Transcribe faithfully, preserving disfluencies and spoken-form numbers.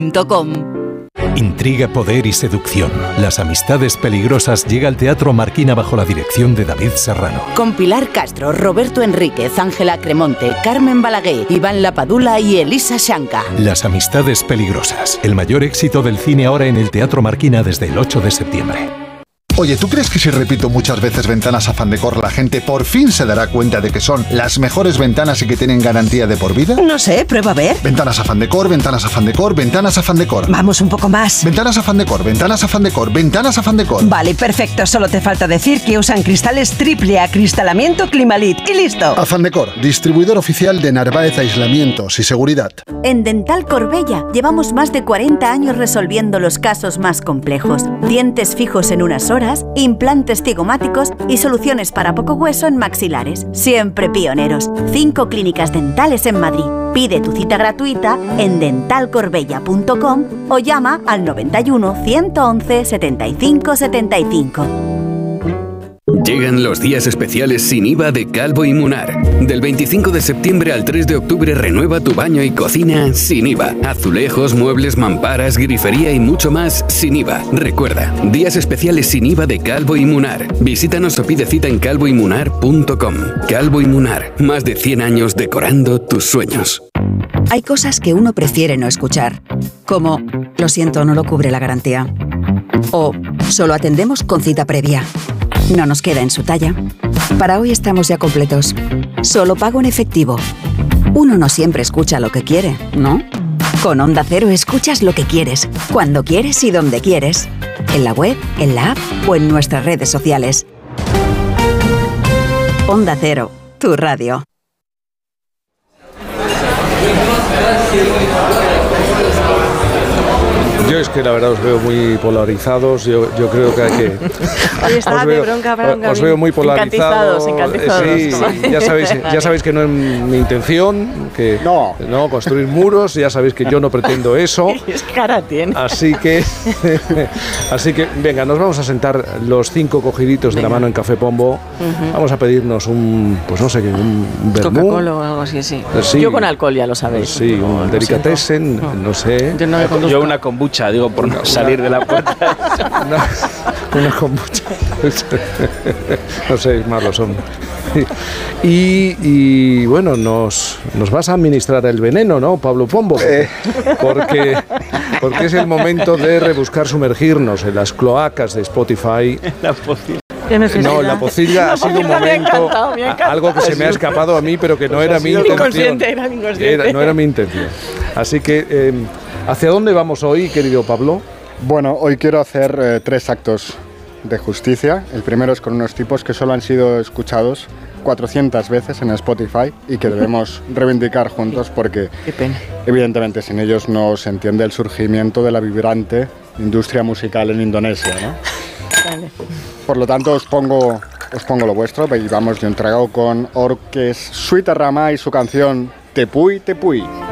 punto com. Intriga, poder y seducción. Las amistades peligrosas llega al Teatro Marquina bajo la dirección de David Serrano. Con Pilar Castro, Roberto Enríquez, Ángela Cremonte, Carmen Balaguer, Iván Lapadula y Elisa Shanka. Las amistades peligrosas. El mayor éxito del cine ahora en el Teatro Marquina desde el ocho de septiembre. Oye, ¿tú crees que si repito muchas veces Ventanas Afán Decor la gente por fin se dará cuenta de que son las mejores ventanas y que tienen garantía de por vida? No sé, prueba a ver. Ventanas Afán Decor, Ventanas Afán Decor, Ventanas Afán Decor. Vamos un poco más. Ventanas Afán Decor, Ventanas Afán Decor, Ventanas Afán Decor. Vale, perfecto. Solo te falta decir que usan cristales triple acristalamiento Climalit. ¡Y listo! Afán Decor, distribuidor oficial de Narváez Aislamientos y Seguridad. En Dental Corbella llevamos más de cuarenta años resolviendo los casos más complejos. Dientes fijos en unas horas, implantes cigomáticos y soluciones para poco hueso en maxilares. Siempre pioneros. Cinco clínicas dentales en Madrid. Pide tu cita gratuita en dental corbella punto com o llama al noventa y uno, ciento once, setenta y cinco setenta y cinco. Llegan los días especiales sin I V A de Calvo y Munar. Del veinticinco de septiembre al tres de octubre renueva tu baño y cocina sin I V A. Azulejos, muebles, mamparas, grifería y mucho más sin I V A. Recuerda, días especiales sin I V A de Calvo y Munar. Visítanos o pide cita en calvo y munar punto com. Calvo y Munar, más de cien años decorando tus sueños. Hay cosas que uno prefiere no escuchar, como lo siento, no lo cubre la garantía. O solo atendemos con cita previa. No nos queda en su talla. Para hoy estamos ya completos. Solo pago en efectivo. Uno no siempre escucha lo que quiere, ¿no? Con Onda Cero escuchas lo que quieres, cuando quieres y donde quieres. En la web, en la app o en nuestras redes sociales. Onda Cero, tu radio. Yo es que la verdad os veo muy polarizados, yo, yo creo que hay que... Ahí está, os veo, bronca, bronca, os veo muy polarizados. Encantizados, encantizados. Sí, ya sabéis, ya sabéis que no es mi intención, que no. no construir muros, ya sabéis que yo no pretendo eso. Es cara tiene. Así que, así que, venga, nos vamos a sentar los cinco cogiditos de la mano en Café Pombo. Uh-huh. Vamos a pedirnos un, pues no sé, un vermú. Coca-Cola o algo así, sí. sí. Yo con alcol, ya lo sabéis. Sí, un delicatessen, no. no sé. Yo, no yo una kombucha. Digo, por no salir de la puerta. Una, una kombucha. No sé, malos son. Y, y bueno, nos, nos vas a administrar el veneno, ¿no, Pablo Pombo? Porque, porque es el momento de rebuscar, sumergirnos en las cloacas de Spotify. La pocilla. No, la pocilla no, ha sido un momento, algo que se me ha escapado a mí, pero que no pues era mi intención. Inconsciente, era inconsciente. Era, no era mi intención. Así que... Eh, ¿hacia dónde vamos hoy, querido Pablo? Bueno, hoy quiero hacer eh, tres actos de justicia. El primero es con unos tipos que solo han sido escuchados cuatrocientas veces en Spotify y que debemos reivindicar juntos porque, qué pena, evidentemente, sin ellos no se entiende el surgimiento de la vibrante industria musical en Indonesia, ¿no? Vale. Por lo tanto, os pongo, os pongo lo vuestro y vamos de un trago con Orques Suitarrama y su canción Tepuy Tepuy.